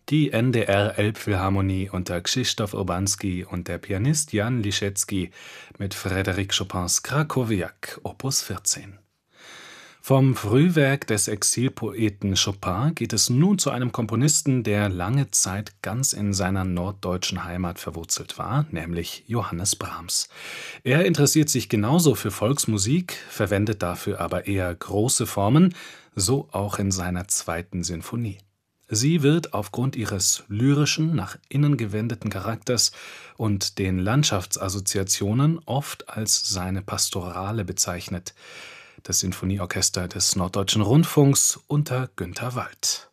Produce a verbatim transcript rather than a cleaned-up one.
Die N D R Elbphilharmonie unter Krzysztof Urbanski und der Pianist Jan Liszewski mit Frédéric Chopins Krakowiak Opus vierzehn. Vom Frühwerk des Exilpoeten Chopin geht es nun zu einem Komponisten, der lange Zeit ganz in seiner norddeutschen Heimat verwurzelt war, nämlich Johannes Brahms. Er interessiert sich genauso für Volksmusik, verwendet dafür aber eher große Formen, so auch in seiner zweiten Sinfonie. Sie wird aufgrund ihres lyrischen, nach innen gewendeten Charakters und den Landschaftsassoziationen oft als seine Pastorale bezeichnet. Das Sinfonieorchester des Norddeutschen Rundfunks unter Günter Wald.